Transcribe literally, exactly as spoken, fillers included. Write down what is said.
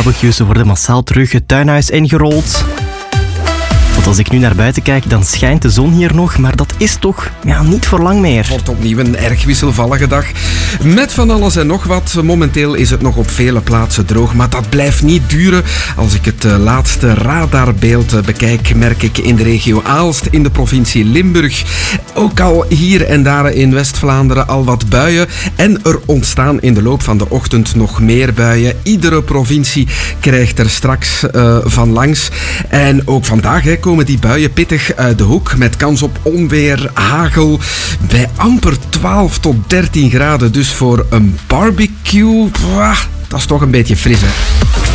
barbecues worden massaal terug het tuinhuis ingerold. Want als ik nu naar buiten kijk, dan schijnt de zon hier nog, maar dat is toch ja, niet voor lang meer. Het wordt opnieuw een erg wisselvallige dag. Met van alles en nog wat. Momenteel is het nog op vele plaatsen droog, maar dat blijft niet duren. Als ik het uh, laatste radarbeeld uh, bekijk, merk ik in de regio Aalst, in de provincie Limburg, ook al hier en daar in West-Vlaanderen al wat buien. En er ontstaan in de loop van de ochtend nog meer buien. Iedere provincie krijgt er straks uh, van langs. En ook vandaag hè, komen die buien pittig uit de hoek, met kans op onweer, hagel, bij amper twaalf tot dertien graden. Dus voor een barbecue, pwah, dat is toch een beetje fris, hè.